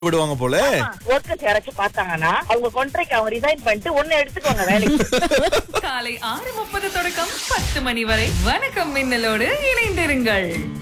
விடுவாங்க போல. ஒர்க்கர்ஸ் யாராச்சும் பார்த்தாங்கன்னா அவங்க கான்ட்ராக்ட் அவங்க ரிசைன் பண்ணிட்டு ஒன்னு எடுத்துக்கோங்க வேலைக்கு. காலை 6:30 தொடக்கம் 10 மணி வரை வணக்கம் மின்னலோடு இணைந்திருங்கள்.